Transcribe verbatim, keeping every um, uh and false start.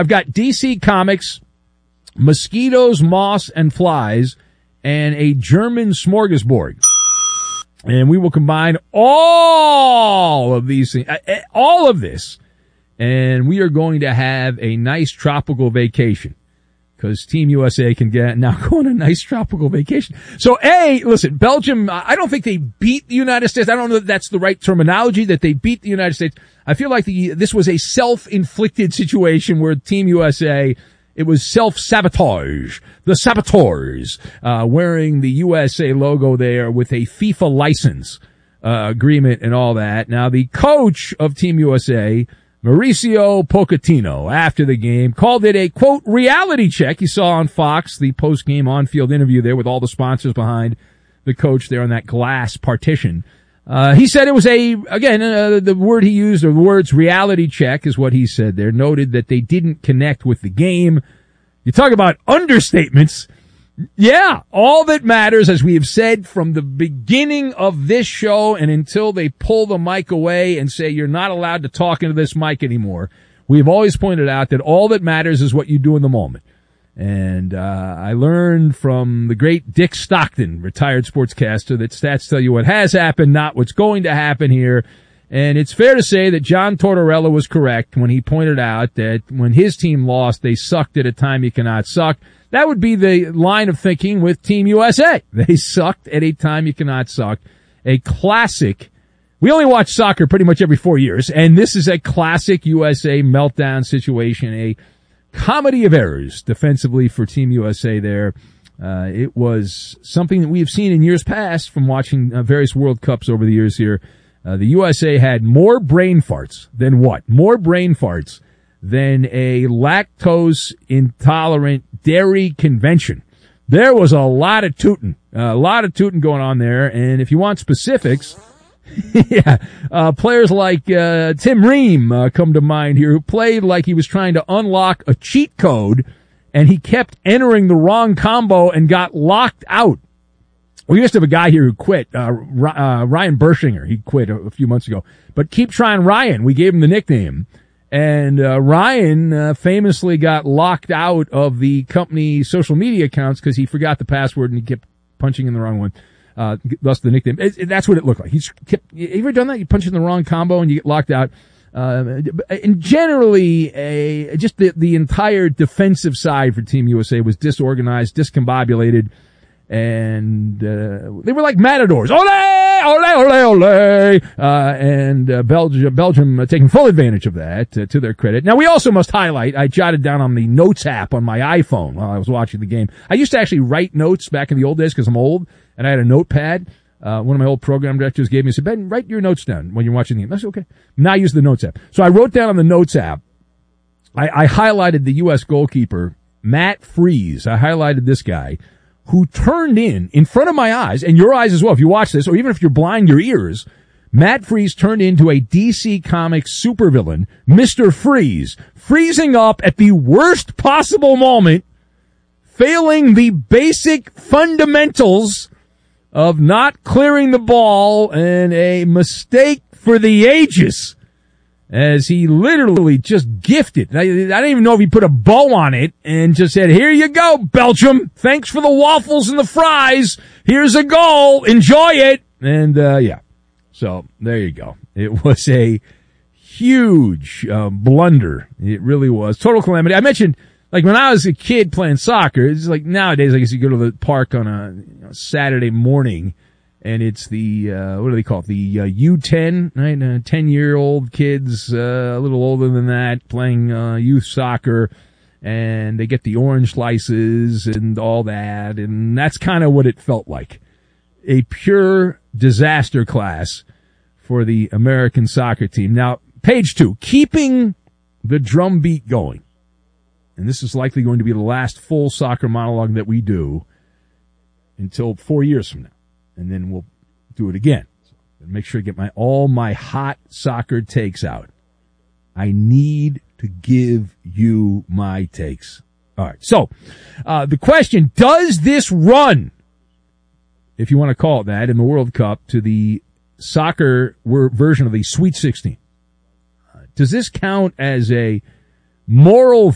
I've got D C Comics, mosquitoes, moths, and flies, and a German smorgasbord. And we will combine all of these things, all of this, and we are going to have a nice tropical vacation. Because Team U S A can get now go on a nice tropical vacation. So, A, listen, Belgium, I don't think they beat the United States. I don't know if that's the right terminology, that they beat the United States. I feel like the this was a self-inflicted situation where Team U S A, it was self-sabotage. The saboteurs, uh, wearing the U S A logo there with a FIFA license, uh, agreement and all that. Now, the coach of Team U S A, Mauricio Pochettino, after the game, called it a, quote, reality check. You saw on Fox the post-game on-field interview there with all the sponsors behind the coach there on that glass partition. Uh, he said it was a, again, uh, the word he used, or the words reality check is what he said there, noted that they didn't connect with the game. You talk about understatements. Yeah, all that matters, as we have said from the beginning of this show and until they pull the mic away and say you're not allowed to talk into this mic anymore, we've always pointed out that all that matters is what you do in the moment. And uh I learned from the great Dick Stockton, retired sportscaster, that stats tell you what has happened, not what's going to happen here. And it's fair to say that John Tortorella was correct when he pointed out that when his team lost, they sucked at a time you cannot suck. That would be the line of thinking with Team U S A. They sucked at a time you cannot suck. A classic. We only watch soccer pretty much every four years, and this is a classic U S A meltdown situation, a comedy of errors defensively for Team U S A there. Uh, it was something that we have seen in years past from watching uh, various World Cups over the years here. Uh, the U S A had more brain farts than what? More brain farts than a lactose intolerant dairy convention. There was a lot of tooting, a lot of tooting going on there. And if you want specifics, yeah, uh, players like, uh, Tim Ream, uh, come to mind here, who played like he was trying to unlock a cheat code and he kept entering the wrong combo and got locked out. We used to have a guy here who quit, uh, uh Ryan Bershinger. He quit a, a few months ago. But keep trying Ryan. We gave him the nickname. And uh, Ryan uh, famously got locked out of the company social media accounts because he forgot the password and he kept punching in the wrong one. Uh, thus the nickname. It, it, that's what it looked like. He's kept, you ever done that? You punch in the wrong combo and you get locked out. Uh, and generally, a, just the, the entire defensive side for Team U S A was disorganized, discombobulated. And, uh, they were like matadors. Ole! Ole! Ole! Ole! Uh, and, uh, Belgium, Belgium uh, taking full advantage of that, uh, to their credit. Now, we also must highlight, I jotted down on the notes app on my iPhone while I was watching the game. I used to actually write notes back in the old days because I'm old, and I had a notepad. Uh, one of my old program directors gave me, said, Ben, write your notes down when you're watching the game. I said, okay. Now I use the notes app. So I wrote down on the notes app, I, I highlighted the U S goalkeeper, Matt Freese. I highlighted this guy, who turned in, in front of my eyes, and your eyes as well, if you watch this, or even if you're blind, your ears, Matt Freese turned into a D C Comics supervillain, Mister Freeze, freezing up at the worst possible moment, failing the basic fundamentals of not clearing the ball, and a mistake for the ages, as he literally just gifted. I, I don't even know if he put a bow on it and just said, here you go, Belgium. Thanks for the waffles and the fries. Here's a goal. Enjoy it. And, uh, yeah. So there you go. It was a huge, uh, blunder. It really was. Total calamity. I mentioned, like, when I was a kid playing soccer, it's like nowadays, I guess you go to the park on a you know, Saturday morning, and it's the, uh, what do they call it? The, uh, U ten, right? Uh, ten-year-old kids, uh, a little older than that, playing, uh, youth soccer, and they get the orange slices and all that, and that's kind of what it felt like. A pure disaster class for the American soccer team. Now, page two, keeping the drumbeat going. And this is likely going to be the last full soccer monologue that we do until four years from now. And then we'll do it again. So make sure to get my all my hot soccer takes out. I need to give you my takes. All right. So uh the question, does this run, if you want to call it that, in the World Cup to the soccer version of the Sweet sixteen? Uh, does this count as a moral